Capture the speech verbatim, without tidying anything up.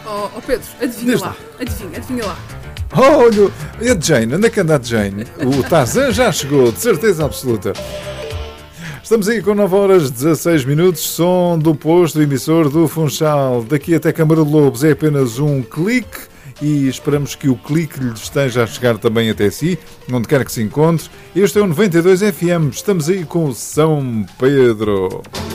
Oh, oh Pedro, adivinha Diz lá. lá. Adivinha, adivinha lá. Olha, e a Jane? Onde é que anda a Jane? O Tarzan já chegou, de certeza absoluta. Estamos aí com nove horas e dezasseis minutos, som do posto emissor do Funchal. Daqui até Câmara de Lobos é apenas um clique e esperamos que o clique lhe esteja a chegar também até si, onde quer que se encontre. Este é o noventa e dois F M, estamos aí com o São Pedro.